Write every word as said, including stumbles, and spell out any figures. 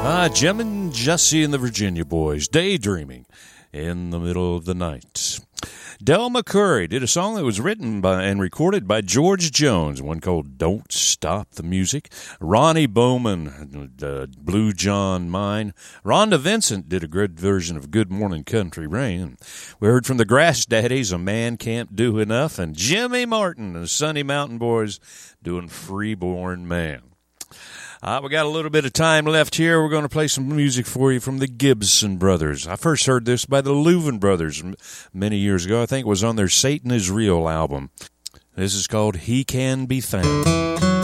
Ah, Jim and Jesse and the Virginia Boys, Daydreaming in the Middle of the Night. Del McCoury did a song that was written by and recorded by George Jones, one called Don't Stop the Music. Ronnie Bowman, uh, Blue John Mine. Rhonda Vincent did a good version of Good Morning Country Rain. We heard from the Grass Daddies, A Man Can't Do Enough, and Jimmy Martin and the Sunny Mountain Boys doing Freeborn Man. Uh, we got a little bit of time left here. We're going to play some music for you from the Gibson Brothers. I first heard this by the Louvin Brothers many years ago. I think it was on their Satan Is Real album. This is called He Can Be Found.